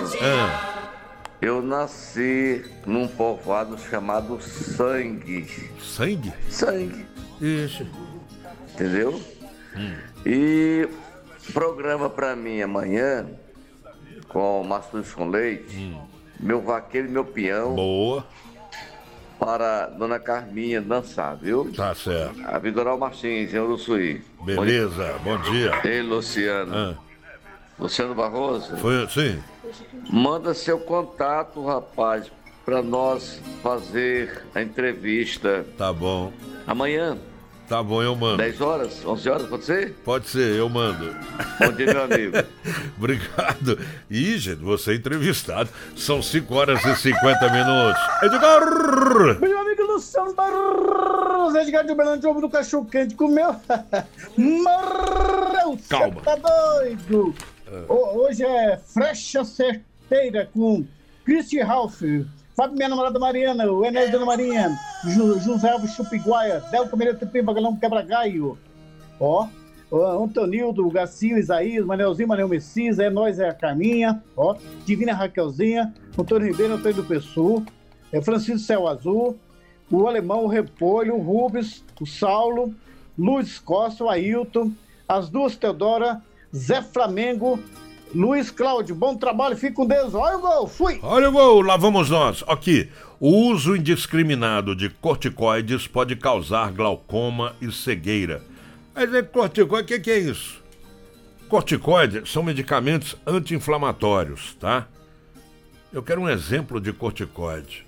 Eu nasci num povoado chamado Sangue. Sangue? Sangue. Isso. Entendeu? E programa pra mim amanhã, com Mastruz com Leite, meu vaqueiro e meu peão. Boa. Para Dona Carminha dançar, viu? Tá certo. A Vidoral Martins, em Uruçuí. Beleza, bom dia. Ei, Luciano. Luciano Barroso. Foi assim? Manda seu contato, rapaz, para nós fazer a entrevista. Tá bom. Amanhã. Tá bom, eu mando. 10 horas? 11 horas, pode ser? Pode ser, eu mando. Bom dia, meu amigo. Obrigado. Ih, gente, você é entrevistado. São 5 horas e 50 minutos. Edgar! Meu amigo Luciano Barros, Edgar de Uberlândia, o ovo do cachorro quente comeu. Morreu, calma. Tá doido. Hoje é Frecha Certeira com Christy Ralph, Fábio, minha namorada Mariana, o Enéas Dona Marinha, José Alves Chupiguaia, Delta Meira Tupim, Bagalão Quebra-Gaio. Antonildo, Garcia, Isaías, Manelzinho, Manel Messias, é nós, é a Carminha, Divina Raquelzinha, Antônio Ribeiro, Antônio do Pessu, Francisco Céu Azul, o Alemão, o Repolho, o Rubens, o Saulo, Luiz Costa, o Ailton, as duas Teodora, Zé Flamengo, Luiz Cláudio, bom trabalho, fique com Deus. Olha o gol, fui! Olha o gol, lá vamos nós. Aqui, o uso indiscriminado de corticoides pode causar glaucoma e cegueira. Mas corticoide, o que é isso? Corticoides são medicamentos anti-inflamatórios, tá? Eu quero um exemplo de corticoide.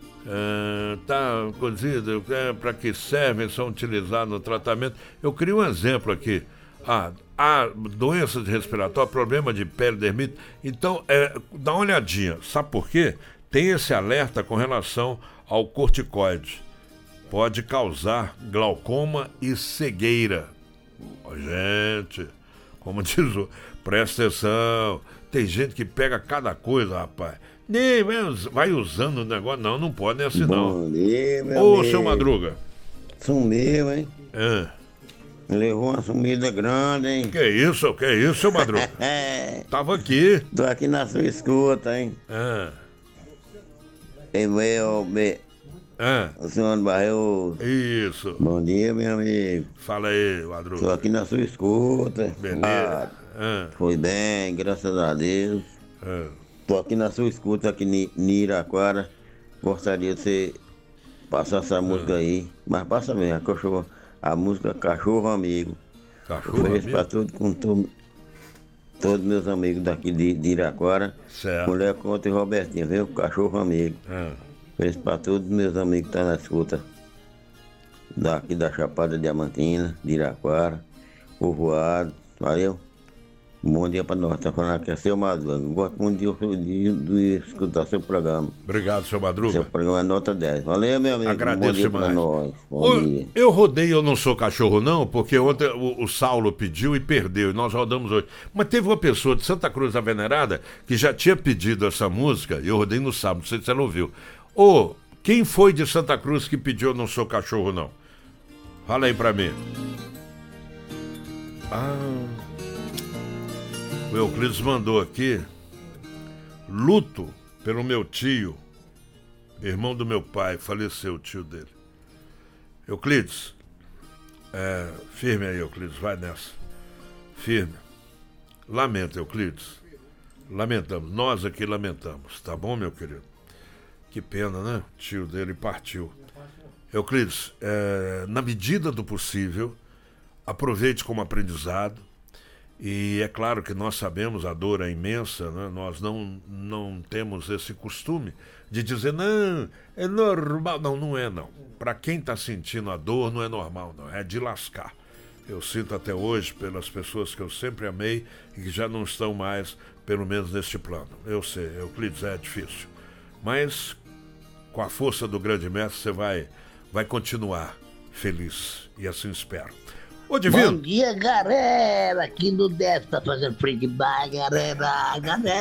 Tá cozido, para que servem, são utilizados no tratamento. Eu crio um exemplo aqui. Há doenças respiratórias, problema de pele, dermite. Então, dá uma olhadinha. Sabe por quê? Tem esse alerta com relação ao corticoide. Pode causar glaucoma e cegueira. Gente, como diz o... Presta atenção. Tem gente que pega cada coisa, rapaz. Nem vai usando o negócio. Não pode, nem assim não. Bom dia, meu Ô, amigo. seu Madruga. Sumiu, hein? Levou uma sumida grande, hein? Que isso, seu Madruga? Tava aqui. Tô aqui na sua escuta, hein? O senhor Barreiro. Isso. Bom dia, meu amigo. Fala aí, Madruga. Tô aqui na sua escuta. Beleza. Foi bem, graças a Deus. Tô aqui na sua escuta, aqui em Iraquara. Gostaria de você passar essa música aí. Mas passa mesmo, a música Cachorro Amigo. Cachorro Amigo? Pra todos meus amigos daqui de Iraquara. Certo. Mulher Conta e Robertinho, viu? Cachorro Amigo. Ofereço pra todos meus amigos que estão na escuta. Daqui da Chapada Diamantina, de Iraquara, Povoado. Valeu? Bom dia pra nós, tá falando aqui, é seu Madruga. Gosto muito de escutar seu programa. Obrigado, seu Madruga. Seu programa é nota 10. Valeu, meu amigo. Agradeço bom dia demais. Pra nós. Bom dia. Eu rodei Eu Não Sou Cachorro Não, porque ontem o Saulo pediu e perdeu, e nós rodamos hoje. Mas teve uma pessoa de Santa Cruz da Venerada que já tinha pedido essa música, e eu rodei no sábado, não sei se ela ouviu. Quem foi de Santa Cruz que pediu Eu Não Sou Cachorro Não? Fala aí pra mim. O Euclides mandou aqui: luto pelo meu tio, irmão do meu pai, faleceu o tio dele. Euclides, firme aí, Euclides, vai nessa. Firme. Lamenta, Euclides. Lamentamos, nós aqui lamentamos, tá bom, meu querido? Que pena, né? O tio dele partiu. Euclides, na medida do possível, aproveite como aprendizado. E é claro que nós sabemos, a dor é imensa, né? Nós não temos esse costume de dizer, não, é normal. Não é não. Para quem está sentindo a dor, não é normal, não. É de lascar. Eu sinto até hoje pelas pessoas que eu sempre amei e que já não estão mais, pelo menos neste plano. Eu sei, Euclides, é difícil. Mas, com a força do grande mestre, você vai continuar feliz. E assim espero. Ô, Divino. Bom dia, galera. Aqui no Def tá fazendo freak by, galera.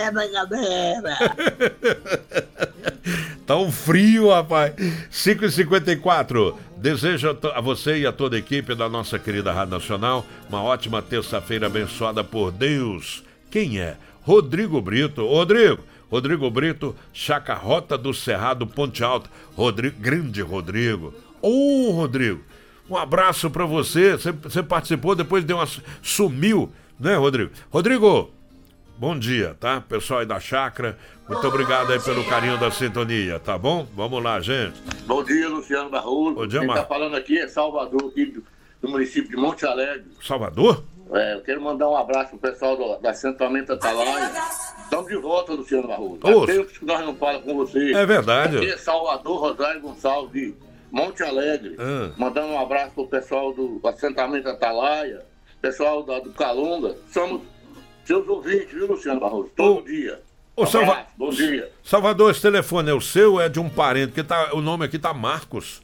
Tá um frio, rapaz. 5h54. Desejo a você e a toda a equipe da nossa querida Rádio Nacional uma ótima terça-feira abençoada por Deus. Quem é? Rodrigo Brito. Rodrigo, Rodrigo Brito, Chácara Rota do Cerrado, Ponte Alta. Grande Rodrigo. Rodrigo, um abraço pra você. Você participou, depois sumiu, né, Rodrigo? Rodrigo, bom dia, tá? Pessoal aí da chácara, muito obrigado aí pelo carinho da sintonia, tá bom? Vamos lá, gente. Bom dia, Luciano Barroso. Bom dia, Quem Marcos. tá falando aqui é Salvador, aqui do município de Monte Alegre. Salvador? Eu quero mandar um abraço pro pessoal do assentamento Atalaia. Estamos de volta, Luciano Barroso. Ô, Há tempos que nós não falamos com você. É verdade. Aqui é Salvador Rosário Gonçalves, de Monte Alegre. Mandando um abraço pro pessoal do assentamento Atalaia, pessoal do Calunga. Somos seus ouvintes, viu, Luciano Barroso? Todo dia. Bom dia. Salvador, esse telefone é o seu ou é de um parente? Que o nome aqui tá Marcos.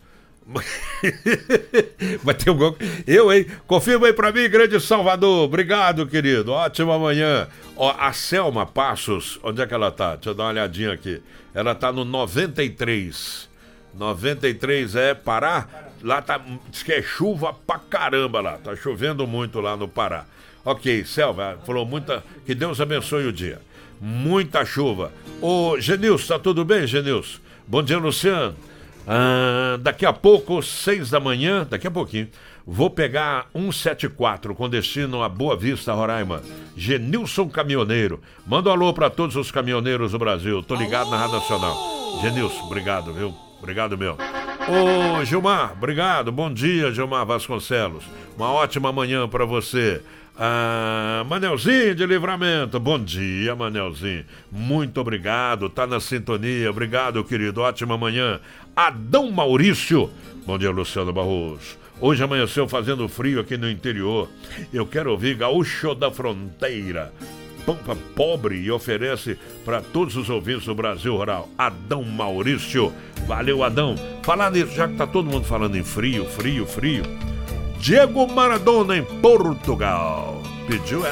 Vai ter um... hein? Confirma aí pra mim, grande Salvador. Obrigado, querido. Ótima manhã. Ó, a Selma Passos, onde é que ela tá? Deixa eu dar uma olhadinha aqui. Ela tá no 93. 93 é Pará. Lá tá... Diz que é chuva pra caramba lá. Tá chovendo muito lá no Pará. Ok, Selma, falou muita... Que Deus abençoe o dia. Muita chuva. Ô, Genilson, tá tudo bem, Genilson? Bom dia, Luciano. Daqui a pouco, 6 da manhã, daqui a pouquinho, vou pegar 174 com destino a Boa Vista, Roraima. Genilson Caminhoneiro. Manda um alô pra todos os caminhoneiros do Brasil. Tô ligado na Rádio Nacional. Genilson, obrigado, viu? Obrigado mesmo. Ô, Gilmar, obrigado. Bom dia, Gilmar Vasconcelos. Uma ótima manhã pra você. Manelzinho de Livramento. Bom dia, Manelzinho. Muito obrigado, tá na sintonia. Obrigado, querido. Ótima manhã. Adão Maurício. Bom dia, Luciano Barroso. Hoje amanheceu fazendo frio aqui no interior. Eu quero ouvir Gaúcho da Fronteira. Pampa Pobre, e oferece para todos os ouvintes do Brasil Rural. Adão Maurício. Valeu, Adão. Falar nisso, já que tá todo mundo falando em frio. Diego Maradona em Portugal pediu essa.